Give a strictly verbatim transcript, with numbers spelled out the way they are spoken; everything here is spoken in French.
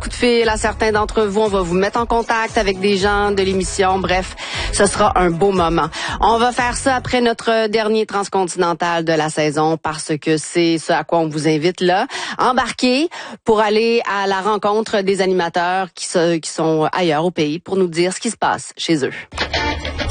coups de fil à certains d'entre vous. On va vous mettre en contact avec des gens de l'émission. Bref, ce sera un beau moment. On va faire ça après notre dernier transcontinental de la saison parce que c'est ce à quoi on vous invite là. Embarquez pour aller à la rencontre des animateurs qui, se, qui sont ailleurs au pays pour nous dire ce qui se passe chez eux.